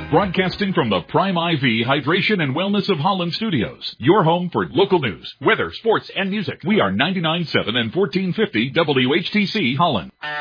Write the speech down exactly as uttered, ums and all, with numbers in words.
Broadcasting from the Prime I V Hydration and Wellness of Holland Studios, your home for local news, weather, sports, and music. We are ninety-nine point seven and fourteen fifty W H T C Holland.